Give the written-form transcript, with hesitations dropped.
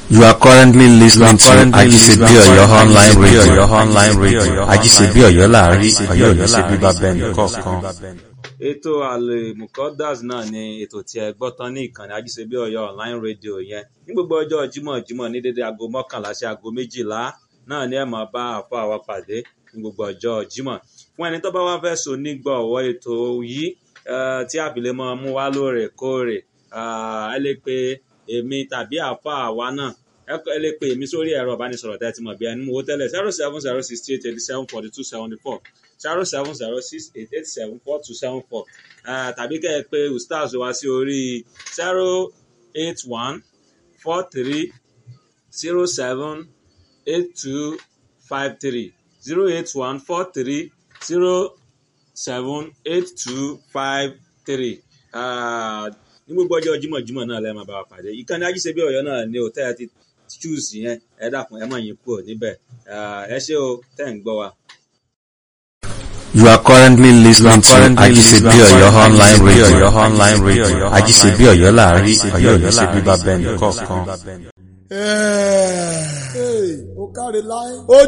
You are currently listening to Ajisebi Oyo online radio. Ajisebi Oyo láàrin Ọ̀yọ́ ò ní ṣe bíbá bẹ́ẹ̀ni kọ̀ọ̀kan. Ètò Al-Muqaddas náà ni ètò tí ẹ gbọ́ tán ní ìkànnì Ajisebi Oyo online radio yẹn. Ní gbogbo ọjọ́ Jímọ̀ ní dédé aago 11 sí aago 12 náà ni ẹ máa bá àfáà wa pàdé ní gbogbo ọjọ́ Jímọ̀. Fún ẹni tó bá wá fẹ́ so nígbọ̀wọ́ ètò yìí tí àbílẹ̀ máa mú wá lóòrèkóòrè, ẹ lè pe èmi tàbí àfáà wa náà. Ẹ lè pe èmi sórí ẹ̀rọ ìbánisọ̀rọ̀ tẹ́ ti mọ̀ bí ẹni mú owó tẹ́lẹ̀ 07068874274 07068874274 tàbí kẹ́ ẹ pé ustaz wá sí orí 08143078253 08143078253 ní gbogbo ọjọ́ Jímọ̀ náà lẹ́ẹ̀ máa bá wa pàdé. Ìkànnì Ajisebi Ọ̀yọ́ náà ni òtẹ́ ti choose yẹn, ẹ dákun ẹ má yín kúrò níbẹ̀. Ẹ ṣé o tẹ́ ń gbọ́ wa. You are currently listening to Ajisebi Oyo online radio. Ajisebi Oyo láàrin Ọ̀yọ́ ò ní ṣe bíbá bẹ́ẹ̀ni kọ̀ọ̀kan. Ó káre láé.